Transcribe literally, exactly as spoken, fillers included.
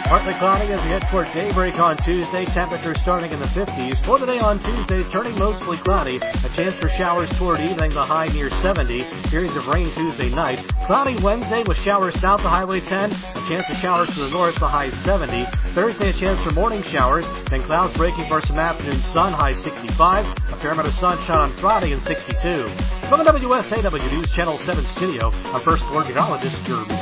Partly cloudy as we head toward daybreak on Tuesday. Temperatures starting in the fifties. For the day on Tuesday, turning mostly cloudy. A chance for showers toward evening, the high near seventy. Periods of rain Tuesday night. Cloudy Wednesday with showers south of Highway ten. A chance of showers to the north, the high seventy. Thursday, a chance for morning showers. Then clouds breaking for some afternoon sun, high sixty-five. A fair amount of sunshine on Friday and sixty-two. From the W S A W News Channel seven studio, I'm First Alert Meteorologist Jeremy